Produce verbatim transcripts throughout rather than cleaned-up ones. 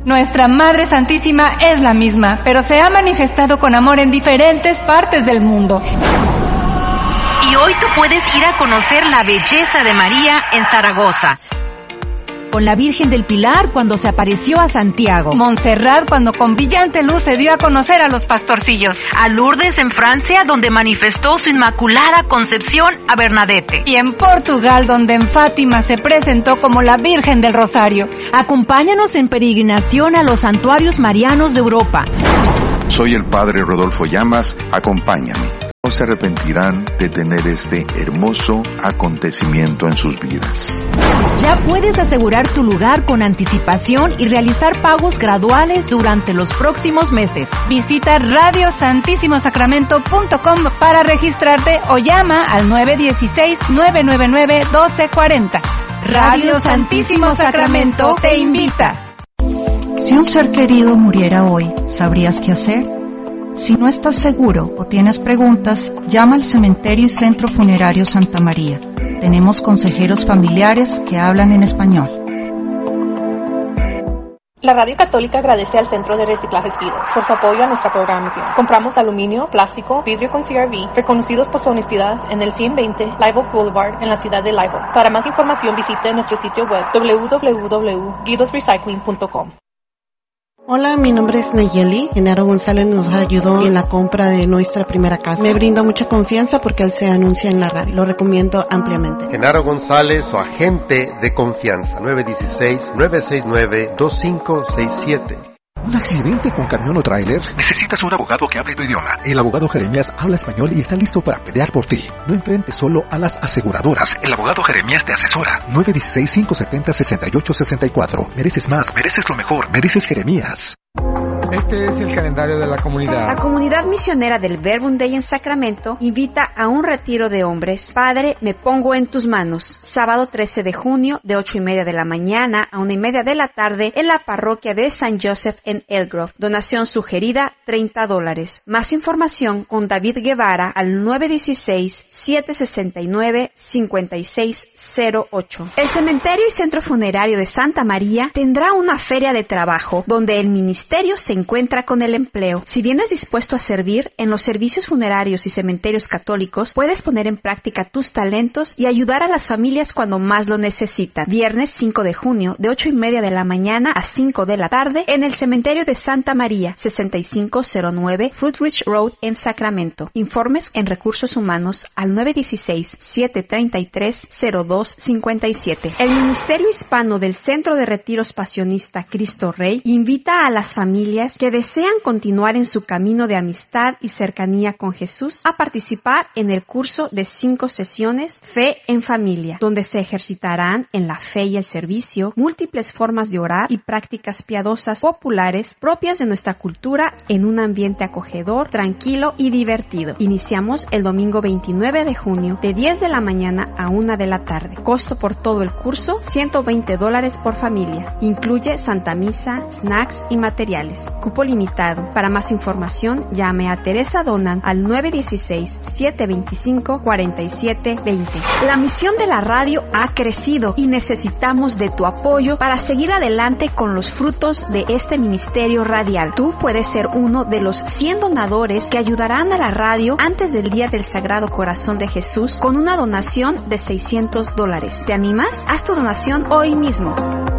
Nuestra Madre Santísima es la misma, pero se ha manifestado con amor en diferentes partes del mundo. Y hoy tú puedes ir a conocer la belleza de María en Zaragoza. Con la Virgen del Pilar cuando se apareció a Santiago. Montserrat cuando con brillante luz se dio a conocer a los pastorcillos. A Lourdes en Francia donde manifestó su inmaculada concepción a Bernadette. Y en Portugal donde en Fátima se presentó como la Virgen del Rosario. Acompáñanos en peregrinación a los santuarios marianos de Europa. Soy el Padre Rodolfo Llamas, acompáñame. No se arrepentirán de tener este hermoso acontecimiento en sus vidas. Ya puedes asegurar tu lugar con anticipación y realizar pagos graduales durante los próximos meses. Visita radio santísimo sacramento punto com para registrarte o llama al nueve uno seis, nueve nueve nueve, uno dos cuatro cero. Radio Santísimo Sacramento te invita. Si un ser querido muriera hoy, ¿sabrías qué hacer? Si no estás seguro o tienes preguntas, llama al Cementerio y Centro Funerario Santa María. Tenemos consejeros familiares que hablan en español. La Radio Católica agradece al Centro de Reciclajes Vidas por su apoyo a nuestra programación. Compramos aluminio, plástico, vidrio con C R V, reconocidos por su honestidad en el ciento veinte Live Oak Boulevard en la ciudad de Live Oak. Para más información visite nuestro sitio web doble u doble u doble u punto guidos recycling punto com. Hola, mi nombre es Nayeli. Genaro González nos ayudó en la compra de nuestra primera casa. Me brinda mucha confianza porque él se anuncia en la radio. Lo recomiendo ampliamente. Genaro González, su agente de confianza. nueve uno seis, nueve seis nueve, dos cinco seis siete. ¿Un accidente con camión o tráiler? Necesitas un abogado que hable tu idioma. El abogado Jeremías habla español y está listo para pelear por ti. No enfrentes solo a las aseguradoras. El abogado Jeremías te asesora. nueve uno seis, cinco siete cero, seis ocho seis cuatro. Mereces más. Mereces lo mejor. Mereces Jeremías. Este es el calendario de la comunidad. La comunidad misionera del Verbum Dei en Sacramento invita a un retiro de hombres. Padre, me pongo en tus manos. Sábado trece de junio, de ocho y media de la mañana a una y media de la tarde, en la parroquia de San Joseph en Elgrove. Donación sugerida, treinta dólares. Más información con David Guevara al nueve uno seis, siete seis nueve, cinco seis cero ocho. El Cementerio y Centro Funerario de Santa María tendrá una feria de trabajo donde el ministerio se encuentra con el empleo. Si vienes dispuesto a servir en los servicios funerarios y cementerios católicos, puedes poner en práctica tus talentos y ayudar a las familias cuando más lo necesitan. Viernes cinco de junio, de ocho y media de la mañana a cinco de la tarde, en el Cementerio de Santa María, sesenta y cinco cero nueve Fruitridge Road en Sacramento. Informes en Recursos Humanos al nueve uno seis, siete tres tres, cero dos cinco siete. El Ministerio Hispano del Centro de Retiros Pasionista Cristo Rey invita a las familias que desean continuar en su camino de amistad y cercanía con Jesús a participar en el curso de cinco sesiones Fe en Familia, donde se ejercitarán en la fe y el servicio múltiples formas de orar y prácticas piadosas populares propias de nuestra cultura en un ambiente acogedor, tranquilo y divertido. Iniciamos el domingo veintinueve de junio de diez de la mañana a una de la tarde. Costo por todo el curso, ciento veinte dólares por familia. Incluye Santa Misa, snacks y materiales. Cupo limitado. Para más información, llame a Teresa Donan al nueve uno seis, siete dos cinco, cuatro siete dos cero. La misión de la radio ha crecido y necesitamos de tu apoyo para seguir adelante con los frutos de este ministerio radial. Tú puedes ser uno de los cien donadores que ayudarán a la radio antes del Día del Sagrado Corazón de Jesús con una donación de seiscientos dólares. ¿Te animas? Haz tu donación hoy mismo.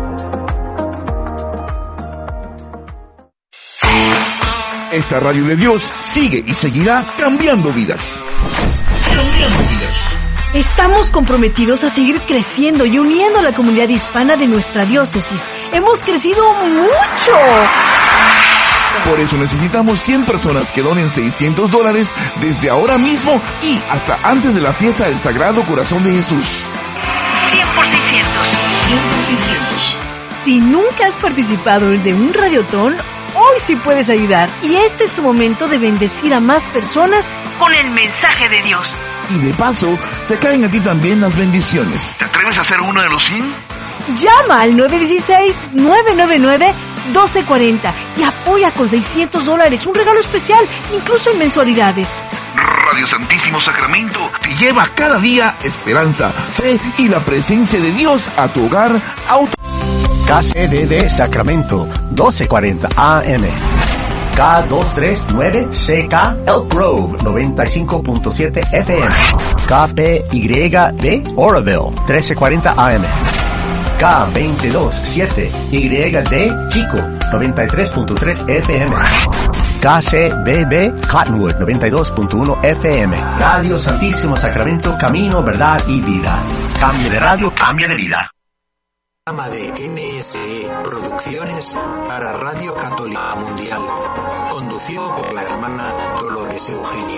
Esta radio de Dios sigue y seguirá cambiando vidas. Cambiando vidas. Estamos comprometidos a seguir creciendo y uniendo a la comunidad hispana de nuestra diócesis. Hemos crecido mucho. Por eso necesitamos cien personas que donen seiscientos dólares desde ahora mismo y hasta antes de la fiesta del Sagrado Corazón de Jesús. cien por seiscientos. cien por seiscientos. Si nunca has participado de un radiotón, hoy sí puedes ayudar. Y este es tu momento de bendecir a más personas con el mensaje de Dios. Y de paso, te caen a ti también las bendiciones. ¿Te atreves a ser uno de los cien? Llama al nueve uno seis, nueve nueve nueve, uno dos cuatro cero y apoya con seiscientos dólares, un regalo especial, incluso en mensualidades. Radio Santísimo Sacramento te lleva cada día esperanza, fe y la presencia de Dios a tu hogar. Auto K C D D Sacramento, doce cuarenta A M. K doscientos treinta y nueve C K Elk Grove, noventa y cinco punto siete F M. K P Y D Oroville, trece cuarenta A M. K veintidós siete Y D Chico, noventa y tres punto tres F M. K C B B Cottonwood, noventa y dos punto uno F M. Radio Santísimo Sacramento, camino, verdad y vida. Cambio de radio, cambio de vida. Programa de N S E Producciones para Radio Católica Mundial, conducido por la hermana Dolores Eugenio.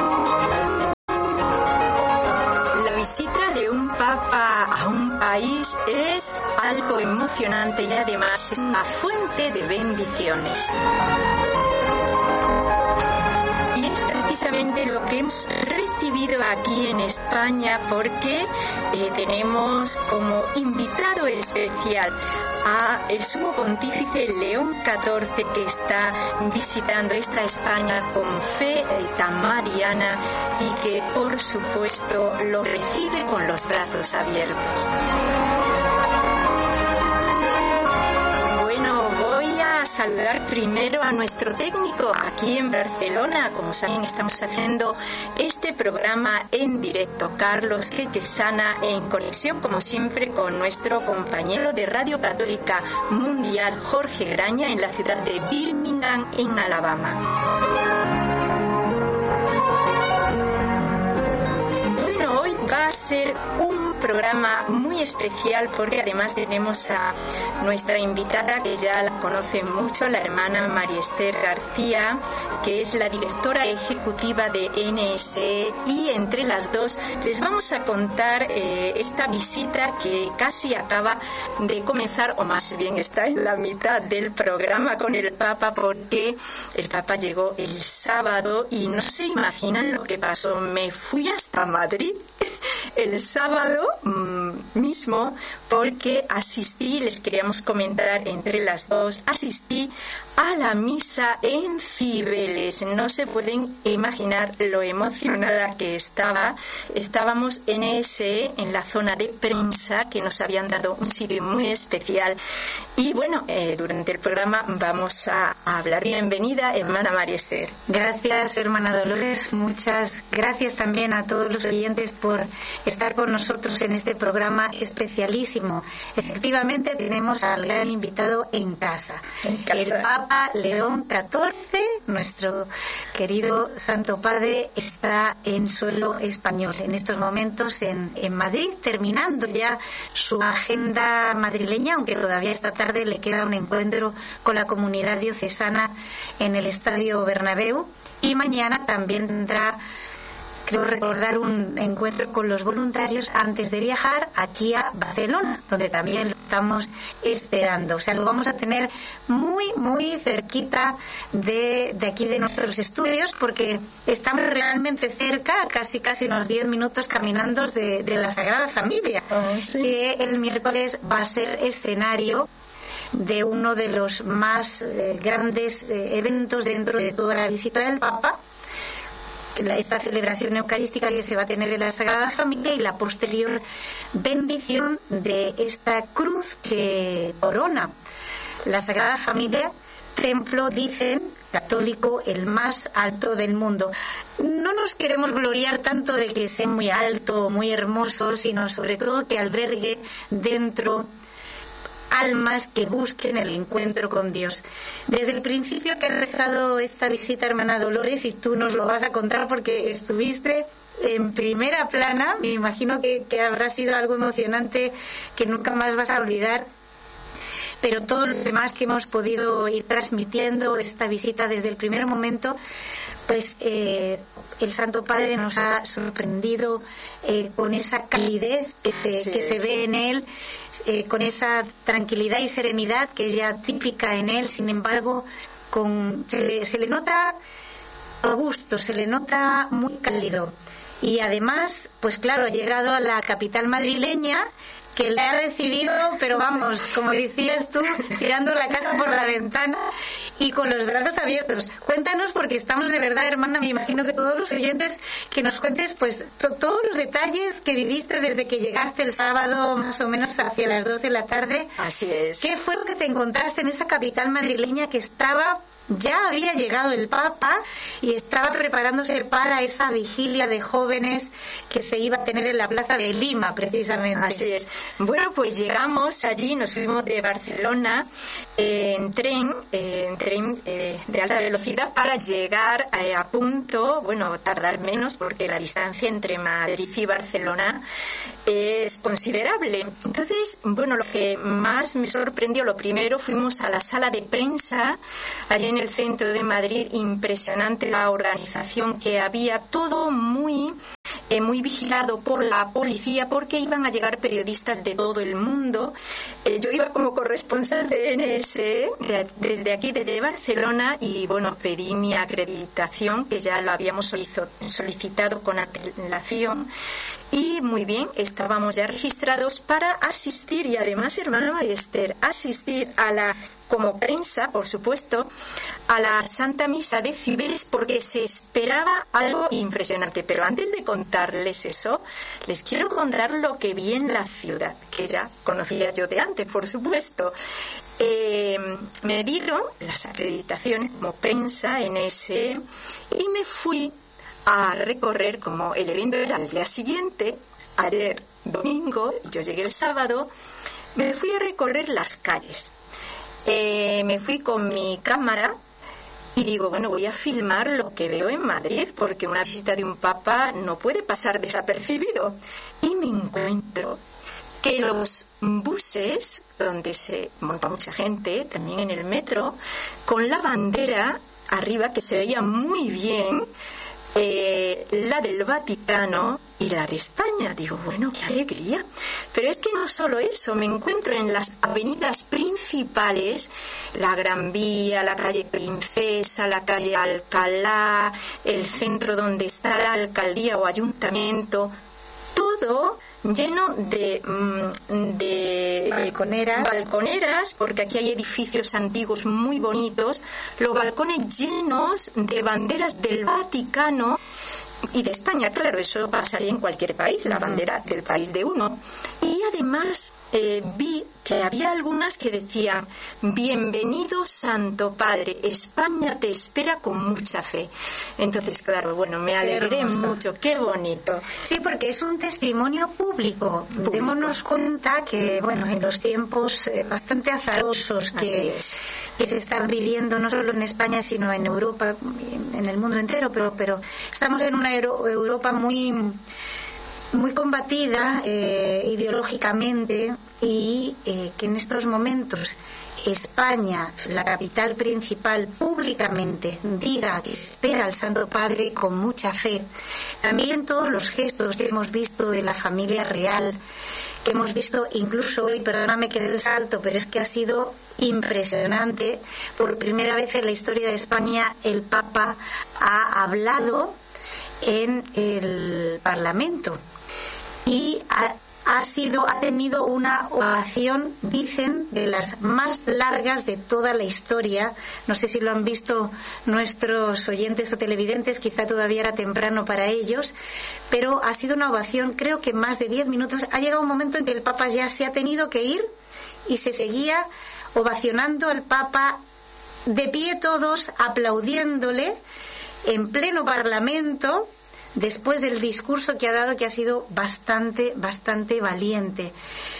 La visita de un papa a un país es algo emocionante y además es una fuente de bendiciones. Y es precisamente lo que hemos recibido aquí en España, porque eh, tenemos como invitado especial a el sumo pontífice León catorce, que está visitando esta España con fe tan mariana y que por supuesto lo recibe con los brazos abiertos. Saludar primero a nuestro técnico aquí en Barcelona. Como saben, estamos haciendo este programa en directo, Carlos Getesana, en conexión como siempre con nuestro compañero de Radio Católica Mundial, Jorge Graña, en la ciudad de Birmingham, en Alabama. Bueno, hoy va a ser un programa muy especial porque además tenemos a nuestra invitada, que ya la conocen mucho, la hermana María Esther García, que es la directora ejecutiva de N S E, y entre las dos les vamos a contar eh, esta visita que casi acaba de comenzar, o más bien está en la mitad del programa con el Papa, porque el Papa llegó el sábado y no se imaginan lo que pasó. Me fui hasta Madrid el sábado mmm, mismo porque asistí, les queríamos comentar entre las dos, asistí a la misa en Cibeles. No se pueden imaginar lo emocionada que estaba. Estábamos en ese, en la zona de prensa, que nos habían dado un sitio muy especial. Y bueno, eh, durante el programa vamos a, a hablar. Bienvenida, hermana María Esther. Gracias, hermana Dolores. Muchas gracias también a todos los oyentes por estar con nosotros en este programa especialísimo. Efectivamente, tenemos al gran invitado en casa, en casa. El Papa León catorce, nuestro querido Santo Padre, está en suelo español en estos momentos en, en Madrid, terminando ya su agenda madrileña, aunque todavía esta tarde le queda un encuentro con la comunidad diocesana en el Estadio Bernabéu, y mañana también tendrá, creo recordar, un encuentro con los voluntarios antes de viajar aquí a Barcelona, donde también lo estamos esperando. O sea, lo vamos a tener muy, muy cerquita de, de aquí de nuestros estudios, porque estamos realmente cerca, casi casi unos diez minutos caminando de, de la Sagrada Familia, oh, sí. Que el miércoles va a ser escenario de uno de los más eh, grandes eh, eventos dentro de toda la visita del Papa, esta celebración eucarística que se va a tener en la Sagrada Familia y la posterior bendición de esta cruz que corona la Sagrada Familia, templo, dicen, católico, el más alto del mundo. No nos queremos gloriar tanto de que sea muy alto, muy hermoso, sino sobre todo que albergue dentro almas que busquen el encuentro con Dios. Desde el principio que has rezado esta visita, hermana Dolores, y tú nos lo vas a contar porque estuviste en primera plana, me imagino que, que habrá sido algo emocionante que nunca más vas a olvidar. Pero todos los demás que hemos podido ir transmitiendo esta visita desde el primer momento, pues eh, el Santo Padre nos ha sorprendido eh, con esa calidez que se, sí, que se ve en él, eh, con esa tranquilidad y serenidad que es ya típica en él. Sin embargo, con, se, le, se le nota a gusto, se le nota muy cálido. Y además, pues claro, ha llegado a la capital madrileña, que le ha recibido, pero vamos, como decías tú, tirando la casa por la ventana, y con los brazos abiertos. Cuéntanos, porque estamos de verdad, hermana, me imagino que todos los oyentes, que nos cuentes pues to- todos los detalles que viviste desde que llegaste el sábado más o menos hacia las dos de la tarde. Así es. ¿Qué fue lo que te encontraste en esa capital madrileña que estaba... Ya había llegado el Papa y estaba preparándose para esa vigilia de jóvenes que se iba a tener en la plaza de Lima, precisamente? Así es. Bueno, pues llegamos allí, nos fuimos de Barcelona eh, en tren, eh, en tren eh, de alta velocidad para llegar eh, a punto, bueno, tardar menos porque la distancia entre Madrid y Barcelona es considerable. Entonces, bueno, lo que más me sorprendió, lo primero, fuimos a la sala de prensa allí en el centro de Madrid. Impresionante la organización que había, todo muy eh, muy vigilado por la policía, porque iban a llegar periodistas de todo el mundo. Eh, yo iba como corresponsal de N S E de, desde aquí, desde Barcelona, y bueno, pedí mi acreditación, que ya lo habíamos solicitado con antelación, y muy bien, estábamos ya registrados para asistir, y además, hermana María Esther, asistir a la, como prensa, por supuesto, a la Santa Misa de Cibeles, porque se esperaba algo impresionante. Pero antes de contarles eso, les quiero contar lo que vi en la ciudad, que ya conocía yo de antes, por supuesto. Eh, me dieron las acreditaciones como prensa en ese, y me fui a recorrer, como el evento era al día siguiente, ayer domingo, yo llegué el sábado, me fui a recorrer las calles. Eh, me fui con mi cámara y digo, bueno, voy a filmar lo que veo en Madrid, porque una visita de un papa no puede pasar desapercibido. Y me encuentro que los buses, donde se monta mucha gente, también en el metro, con la bandera arriba, que se veía muy bien, Eh, la del Vaticano y la de España. Digo, bueno, qué alegría. Pero es que no solo eso, me encuentro en las avenidas principales, la Gran Vía, la calle Princesa, la calle Alcalá, el centro donde está la alcaldía o ayuntamiento, todo lleno de, de balconeras. balconeras, porque aquí hay edificios antiguos muy bonitos, los balcones llenos de banderas del Vaticano y de España. Claro, eso pasaría en cualquier país, la bandera del país de uno. Y además eh, vi que había algunas que decían: bienvenido Santo Padre, España te espera con mucha fe. Entonces, claro, bueno, me alegré mucho, qué bonito. Sí, porque es un testimonio público. público. Démonos cuenta que, bueno, en los tiempos eh, bastante azarosos que, que se están viviendo, no solo en España, sino en Europa, en el mundo entero, pero, pero estamos en una Euro- Europa muy... muy combatida eh, ideológicamente, y eh, que en estos momentos España, la capital principal, públicamente diga que espera al Santo Padre con mucha fe. También todos los gestos que hemos visto de la familia real, que hemos visto incluso hoy, perdóname que dé el salto, pero es que ha sido impresionante. Por primera vez en la historia de España el Papa ha hablado en el Parlamento y ha, ha sido ha tenido una ovación, dicen, de las más largas de toda la historia. No sé si lo han visto nuestros oyentes o televidentes, quizá todavía era temprano para ellos, pero ha sido una ovación, creo que más de diez minutos. Ha llegado un momento en que el Papa ya se ha tenido que ir y se seguía ovacionando al Papa, de pie todos, aplaudiéndole en pleno Parlamento, después del discurso que ha dado, que ha sido bastante, bastante valiente.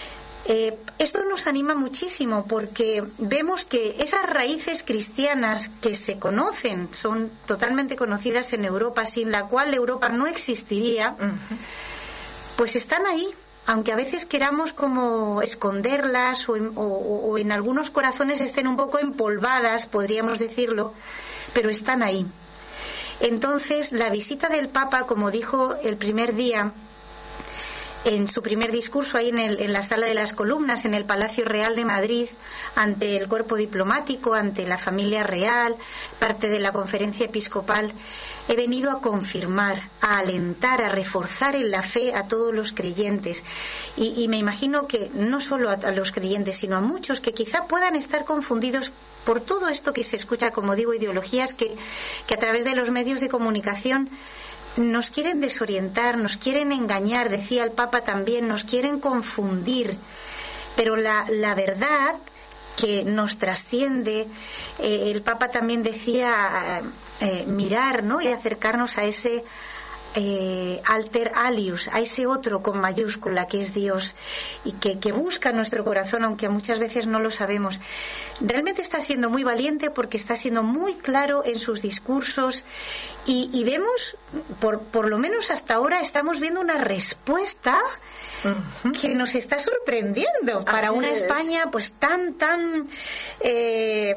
Eh, esto nos anima muchísimo, porque vemos que esas raíces cristianas que se conocen, son totalmente conocidas en Europa, sin la cual Europa no existiría, uh-huh. pues están ahí, aunque a veces queramos como esconderlas, o en, o, o en algunos corazones estén un poco empolvadas, podríamos decirlo, pero están ahí. Entonces, la visita del Papa, como dijo el primer día, en su primer discurso ahí en, el, en la Sala de las Columnas, en el Palacio Real de Madrid, ante el cuerpo diplomático, ante la familia real, parte de la conferencia episcopal, he venido a confirmar, a alentar, a reforzar en la fe a todos los creyentes. Y, y me imagino que no solo a, a los creyentes, sino a muchos que quizá puedan estar confundidos por todo esto que se escucha, como digo, ideologías que, que a través de los medios de comunicación nos quieren desorientar, nos quieren engañar, decía el Papa también, nos quieren confundir. Pero la, la verdad que nos trasciende, eh, el Papa también decía eh, mirar, ¿no?, y acercarnos a ese eh, alter alius, a ese otro con mayúscula que es Dios y que, que busca nuestro corazón, aunque muchas veces no lo sabemos. Realmente está siendo muy valiente porque está siendo muy claro en sus discursos y, y vemos, por, por lo menos hasta ahora, estamos viendo una respuesta uh-huh. que nos está sorprendiendo para Así una es. España pues tan, tan eh,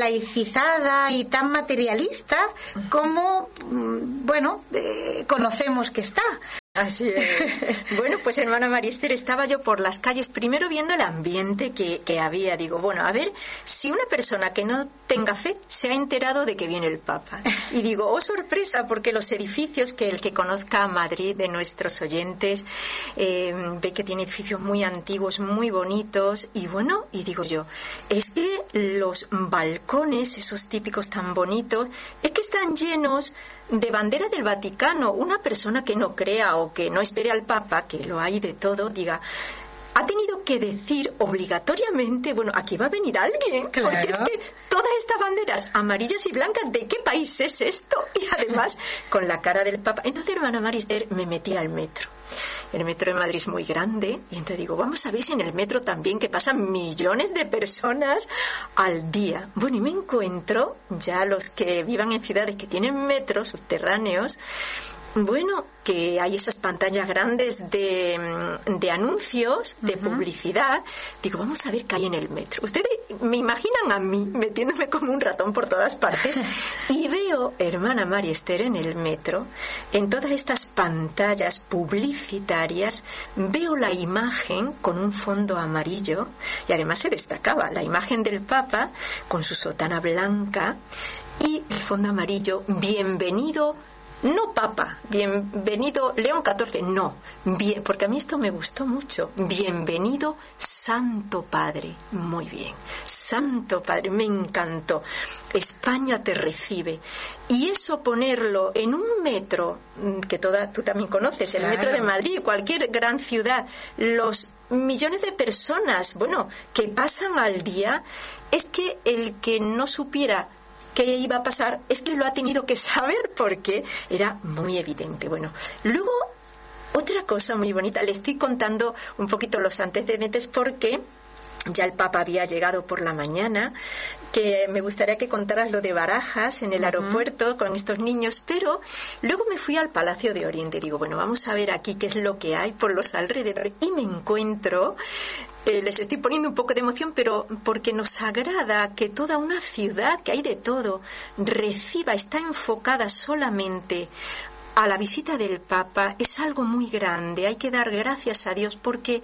laicizada y tan materialista como, bueno, eh, conocemos que está. Así es. Bueno, pues hermana María Esther, estaba yo por las calles primero viendo el ambiente que, que había. Digo, bueno, a ver si una persona que no tenga fe se ha enterado de que viene el Papa. Y digo, oh sorpresa, porque los edificios, que el que conozca Madrid de nuestros oyentes eh, ve que tiene edificios muy antiguos, muy bonitos. Y bueno, y digo yo, es que los balcones, esos típicos tan bonitos, es que están llenos de bandera del Vaticano. Una persona que no crea o que no espere al Papa, que lo hay de todo, diga, ha tenido que decir obligatoriamente, bueno, aquí va a venir alguien, claro. Porque es que todas estas banderas amarillas y blancas, ¿de qué país es esto? Y además con la cara del Papa. Entonces, hermana María Esther, me metí al metro. El metro de Madrid es muy grande y entonces digo, vamos a ver si en el metro también, que pasan millones de personas al día. Bueno, y me encuentro, ya los que vivan en ciudades que tienen metros subterráneos, bueno, que hay esas pantallas grandes de, de anuncios, de uh-huh. publicidad. Digo, vamos a ver qué hay en el metro. Ustedes me imaginan a mí metiéndome como un ratón por todas partes y veo, hermana María Esther, en el metro, en todas estas pantallas publicitarias, veo la imagen con un fondo amarillo y además se destacaba la imagen del Papa con su sotana blanca y el fondo amarillo, bienvenido. No Papa, bienvenido León catorce, no, bien, porque a mí esto me gustó mucho. Bienvenido Santo Padre, muy bien, Santo Padre, me encantó. España te recibe. Y eso ponerlo en un metro, que toda, tú también conoces, el claro. metro de Madrid, cualquier gran ciudad, los millones de personas, bueno, que pasan al día, es que el que no supiera qué iba a pasar es que lo ha tenido que saber porque era muy evidente. Bueno, luego otra cosa muy bonita, le estoy contando un poquito los antecedentes porque ya el Papa había llegado por la mañana, que me gustaría que contaras lo de Barajas en el uh-huh. aeropuerto con estos niños, pero luego me fui al Palacio de Oriente. Digo, bueno, vamos a ver aquí qué es lo que hay por los alrededores y me encuentro, eh, les estoy poniendo un poco de emoción, pero porque nos agrada que toda una ciudad, que hay de todo, reciba, está enfocada solamente a la visita del Papa. Es algo muy grande, hay que dar gracias a Dios porque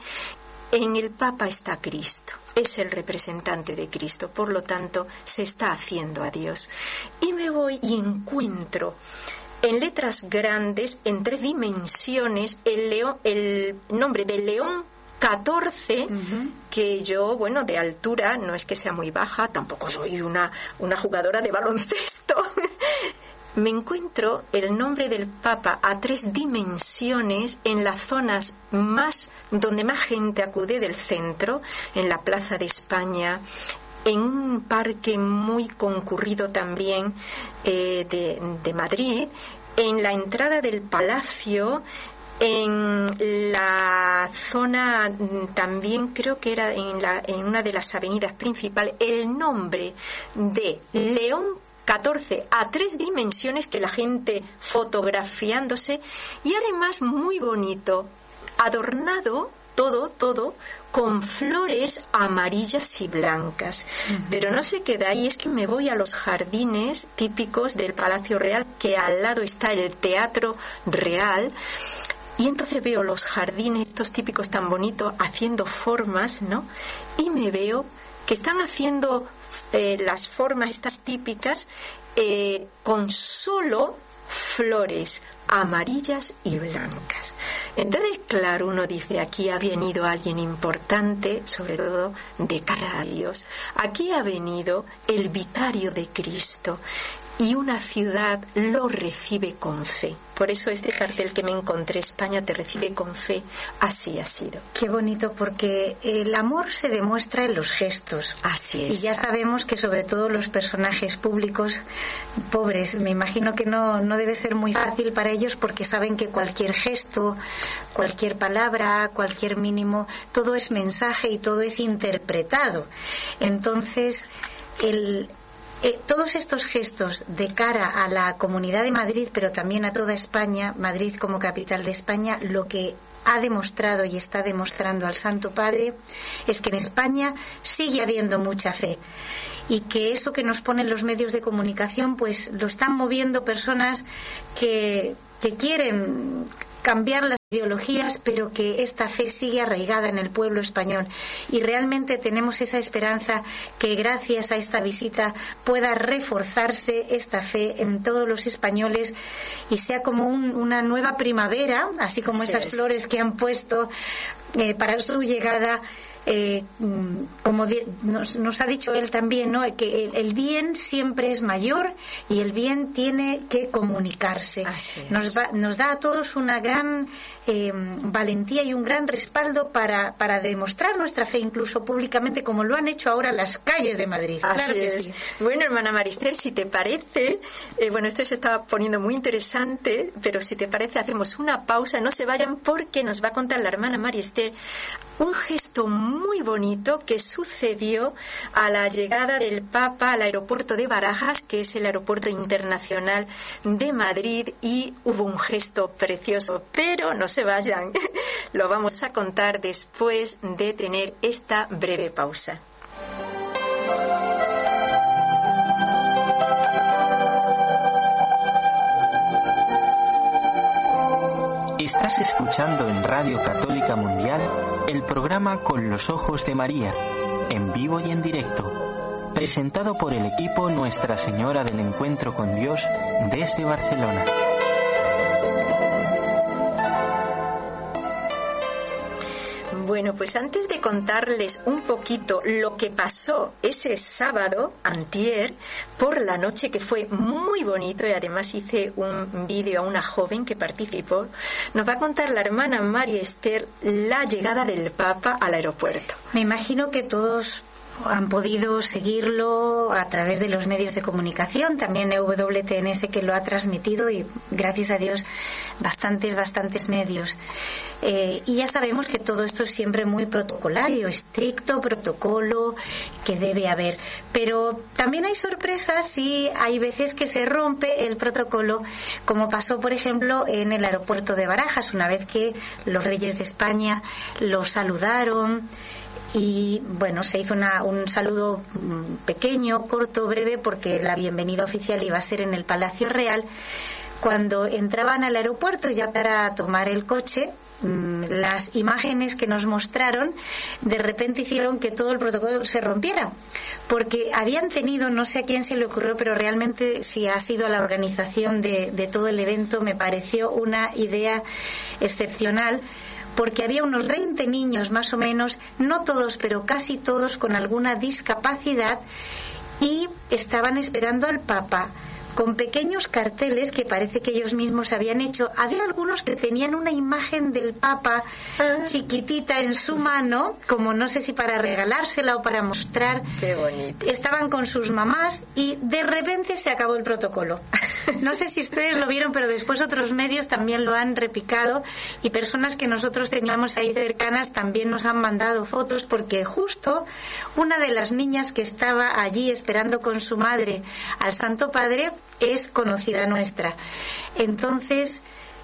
en el Papa está Cristo, es el representante de Cristo, por lo tanto se está haciendo a Dios. Y me voy y encuentro en letras grandes, en tres dimensiones, el, león, el nombre de León catorce, uh-huh. que yo, bueno, de altura, no es que sea muy baja, tampoco soy una, una jugadora de baloncesto. Me encuentro el nombre del Papa a tres dimensiones en las zonas más donde más gente acude del centro, en la Plaza de España, en un parque muy concurrido también eh, de, de Madrid, en la entrada del Palacio, en la zona también creo que era en, la, en una de las avenidas principales, el nombre de León catorce a tres dimensiones, que la gente fotografiándose, y además muy bonito, adornado todo, todo con flores amarillas y blancas. Uh-huh. Pero no se queda ahí, es que me voy a los jardines típicos del Palacio Real, que al lado está el Teatro Real. y entonces veo los jardines estos típicos tan bonitos haciendo formas, ¿no? Y me veo que están haciendo eh, las formas estas típicas eh, con solo flores amarillas y blancas. Entonces, claro, uno dice, aquí ha venido alguien importante, sobre todo de cara a Dios. Aquí ha venido el vicario de Cristo y una ciudad lo recibe con fe. Por eso este cartel que me encontré, España te recibe con fe, así ha sido. Qué bonito, porque el amor se demuestra en los gestos. Así es. Y ya sabemos que sobre todo los personajes públicos pobres, me imagino que no, no debe ser muy fácil para ellos, porque saben que cualquier gesto, cualquier palabra, cualquier mínimo, todo es mensaje y todo es interpretado. Entonces, el... Eh, todos estos gestos de cara a la Comunidad de Madrid, pero también a toda España, Madrid como capital de España, lo que ha demostrado y está demostrando al Santo Padre es que en España sigue habiendo mucha fe, y que eso que nos ponen los medios de comunicación pues lo están moviendo personas que, que quieren cambiar las ideologías, pero que esta fe sigue arraigada en el pueblo español, y realmente tenemos esa esperanza que gracias a esta visita pueda reforzarse esta fe en todos los españoles y sea como un, una nueva primavera, así como esas sí flores que han puesto eh, para su llegada. Eh, como de, nos, nos ha dicho él también, ¿no?, que el, el bien siempre es mayor y el bien tiene que comunicarse. Nos, va, nos da a todos una gran eh, valentía y un gran respaldo para, para demostrar nuestra fe, incluso públicamente, como lo han hecho ahora las calles de Madrid. Así claro que es. sí. Bueno, hermana Marister, si te parece, eh, bueno, esto se está poniendo muy interesante, pero si te parece hacemos una pausa, no se vayan, porque nos va a contar la hermana Marister un gesto muy bonito que sucedió a la llegada del Papa al aeropuerto de Barajas, que es el aeropuerto internacional de Madrid, y hubo un gesto precioso, pero no se vayan, lo vamos a contar después de tener esta breve pausa. Estás escuchando en Radio Católica Mundial el programa Con los Ojos de María, en vivo y en directo, presentado por el equipo Nuestra Señora del Encuentro con Dios desde Barcelona. Bueno, pues antes de contarles un poquito lo que pasó ese sábado, antier, por la noche, que fue muy bonito, y además hice un vídeo a una joven que participó, nos va a contar la hermana María Esther la llegada del Papa al aeropuerto. Me imagino que todos han podido seguirlo a través de los medios de comunicación, también E W T N S que lo ha transmitido, y gracias a Dios bastantes, bastantes medios. Eh, y ya sabemos que todo esto es siempre muy protocolario, estricto protocolo que debe haber, pero también hay sorpresas y hay veces que se rompe el protocolo, como pasó por ejemplo en el aeropuerto de Barajas, una vez que los reyes de España lo saludaron. Y bueno, se hizo una, un saludo pequeño, corto, breve, porque la bienvenida oficial iba a ser en el Palacio Real. Cuando entraban al aeropuerto ya para tomar el coche, las imágenes que nos mostraron de repente hicieron que todo el protocolo se rompiera, porque habían tenido, no sé a quién se le ocurrió, pero realmente si ha sido a la organización de, de todo el evento, me pareció una idea excepcional, porque había unos veinte niños más o menos, no todos, pero casi todos con alguna discapacidad, y estaban esperando al Papa con pequeños carteles que parece que ellos mismos habían hecho. Había algunos que tenían una imagen del Papa chiquitita en su mano, como no sé si para regalársela o para mostrar. Qué bonito. Estaban con sus mamás y de repente se acabó el protocolo. No sé si ustedes lo vieron, pero después otros medios también lo han replicado, y personas que nosotros teníamos ahí cercanas también nos han mandado fotos, porque justo una de las niñas que estaba allí esperando con su madre al Santo Padre es conocida nuestra. Entonces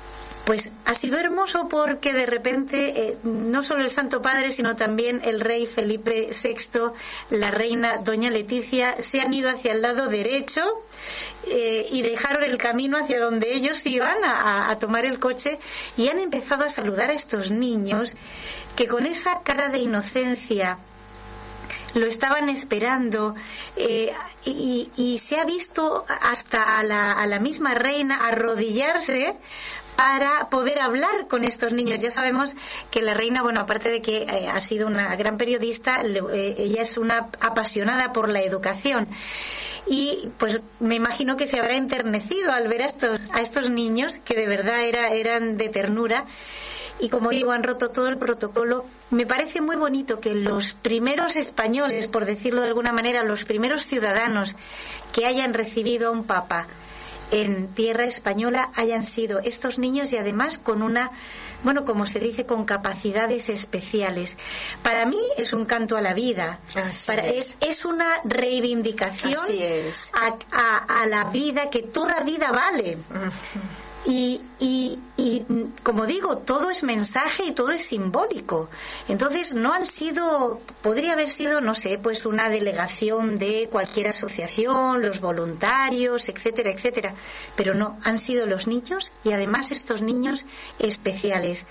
Pues ha sido hermoso porque de repente eh, no solo el Santo Padre, sino también el rey Felipe sexto, la reina doña Leticia, se han ido hacia el lado derecho eh, y dejaron el camino hacia donde ellos iban a, a tomar el coche, y han empezado a saludar a estos niños que con esa cara de inocencia lo estaban esperando, eh, y, y se ha visto hasta a la, a la misma reina arrodillarse para poder hablar con estos niños. Ya sabemos que la reina, bueno, aparte de que eh, ha sido una gran periodista, le, eh, ella es una apasionada por la educación, y pues me imagino que se habrá enternecido al ver a estos, a estos niños que de verdad era, eran de ternura. Y como digo, han roto todo el protocolo. Me parece muy bonito que los primeros españoles, por decirlo de alguna manera, los primeros ciudadanos que hayan recibido a un papa en tierra española hayan sido estos niños, y además con una, bueno, como se dice, con capacidades especiales. Para mí es un canto a la vida. Para, es. Es, es una reivindicación a, a, a la vida, que toda vida vale. Y, y, y como digo, todo es mensaje y todo es simbólico. Entonces no han sido, podría haber sido, no sé, pues una delegación de cualquier asociación, los voluntarios, etcétera, etcétera, pero no, han sido los niños, y además estos niños especiales.